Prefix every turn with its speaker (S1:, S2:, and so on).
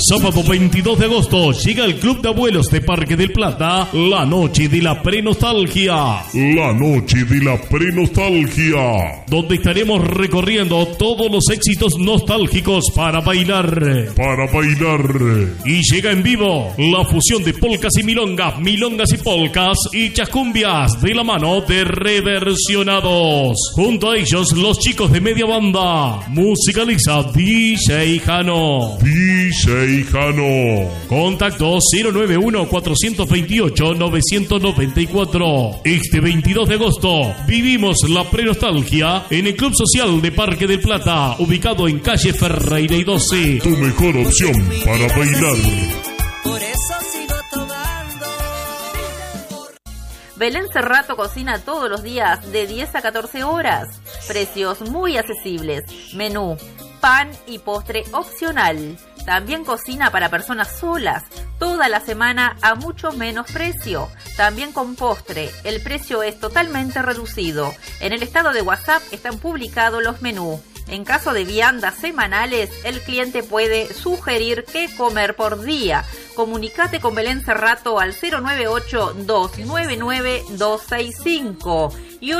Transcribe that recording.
S1: Sábado 22 de agosto llega el Club de Abuelos de Parque del Plata, la noche de la prenostalgia.
S2: La noche de la prenostalgia.
S1: Donde estaremos recorriendo todos los éxitos nostálgicos para bailar.
S2: Para bailar.
S1: Y llega en vivo la fusión de polcas y milongas, milongas y polcas y chascumbias de la mano de Reversionados. Junto a ellos los chicos de Media Banda. Musicaliza DJ Jano.
S2: DJ Jano.
S1: Contacto 091-428-994. Este 22 de agosto vivimos la prenostalgia en el Club Social de Parque del Plata, ubicado en calle Ferreira y 12.
S2: Tu mejor opción para bailar.
S3: Belén Cerrato cocina todos los días de 10 a 14 horas. Precios muy accesibles. Menú, pan y postre opcional. También cocina para personas solas. Toda la semana a mucho menos precio. También con postre. El precio es totalmente reducido. En el estado de WhatsApp están publicados los menús. En caso de viandas semanales, el cliente puede sugerir qué comer por día. Comunicate con Belén Cerrato al 098-299-265.